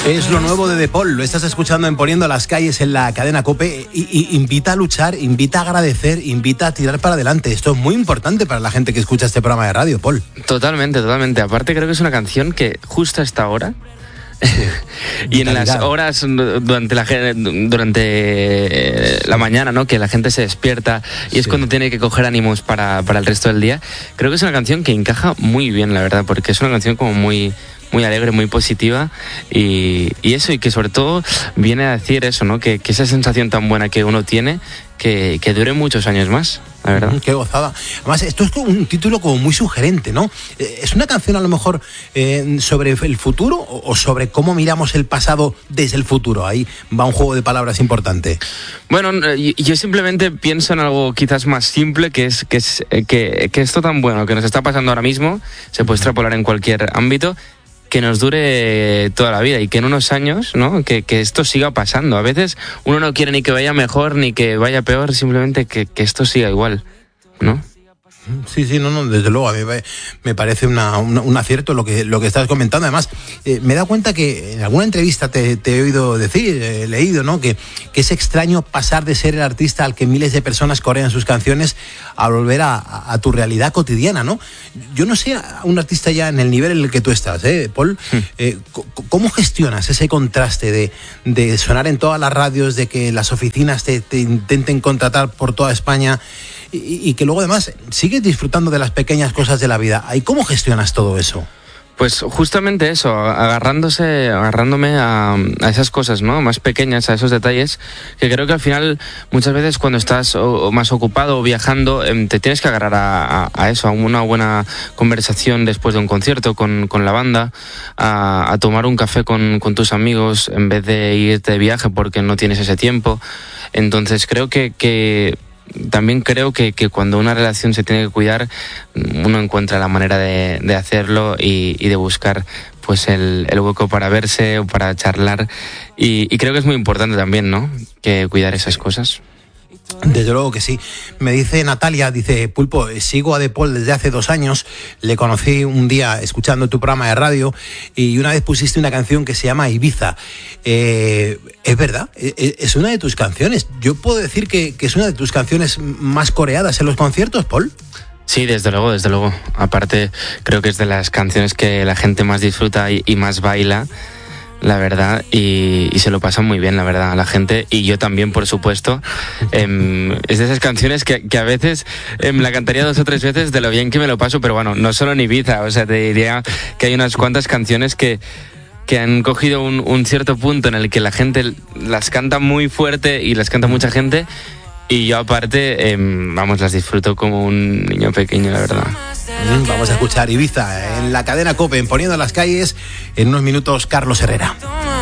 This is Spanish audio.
Es lo nuevo de De Paul, lo estás escuchando en Poniendo las Calles en la cadena COPE y invita a luchar, invita a agradecer, invita a tirar para adelante. Esto es muy importante para la gente que escucha este programa de radio, Paul. Totalmente. Aparte creo que es una canción que justo a esta hora y en las horas durante la mañana, ¿no? Que la gente se despierta y es cuando tiene que coger ánimos para el resto del día. Creo que es una canción que encaja muy bien, la verdad, porque es una canción como muy alegre, muy positiva y eso, y que sobre todo viene a decir eso, ¿no? Que esa sensación tan buena que uno tiene, que dure muchos años más, la verdad. Qué gozada. Además, esto es como un título como muy sugerente, ¿no? ¿Es una canción a lo mejor sobre el futuro o sobre cómo miramos el pasado desde el futuro? Ahí va un juego de palabras importante. Bueno, yo simplemente pienso en algo quizás más simple, que esto tan bueno que nos está pasando ahora mismo se puede extrapolar en cualquier ámbito, que nos dure toda la vida y que en unos años, ¿no? Que esto siga pasando. A veces uno no quiere ni que vaya mejor ni que vaya peor, simplemente que esto siga igual, ¿no? Sí, no, desde luego, a mí me parece un acierto lo que estás comentando. Además, me he dado cuenta que en alguna entrevista te he oído decir, he leído, ¿no? Que es extraño pasar de ser el artista al que miles de personas corean sus canciones a volver a tu realidad cotidiana, ¿no? Yo no sé, un artista ya en el nivel en el que tú estás, Paul, ¿cómo gestionas ese contraste de sonar en todas las radios, de que las oficinas te intenten contratar por toda España y que luego además sigues disfrutando de las pequeñas cosas de la vida? ¿Y cómo gestionas todo eso? Pues justamente eso, agarrándome a esas cosas, ¿no? Más pequeñas, a esos detalles, que creo que al final muchas veces cuando estás más ocupado o viajando, te tienes que agarrar a eso, a una buena conversación después de un concierto con la banda, a tomar un café con tus amigos en vez de irte de viaje porque no tienes ese tiempo. Entonces también creo que cuando una relación se tiene que cuidar, uno encuentra la manera de hacerlo y de buscar pues el hueco para verse o para charlar y creo que es muy importante también, ¿no? Que cuidar esas cosas. Desde luego que sí. Me dice Natalia, dice: Pulpo, sigo a De Paul desde hace 2 años, le conocí un día escuchando tu programa de radio y una vez pusiste una canción que se llama Ibiza. ¿Es verdad? ¿Es una de tus canciones? Yo puedo decir que es una de tus canciones más coreadas en los conciertos, Paul. Sí, desde luego. Aparte, creo que es de las canciones que la gente más disfruta y más baila, la verdad, y se lo pasa muy bien, la verdad, a la gente, y yo también, por supuesto. Es de esas canciones que a veces la cantaría 2 o 3 veces de lo bien que me lo paso, pero bueno, no solo en Ibiza, o sea, te diría que hay unas cuantas canciones que han cogido un cierto punto en el que la gente las canta muy fuerte y las canta mucha gente, y yo aparte, las disfruto como un niño pequeño, la verdad. Vamos a escuchar Ibiza en la cadena COPE, en Poniendo las Calles. En unos minutos, Carlos Herrera.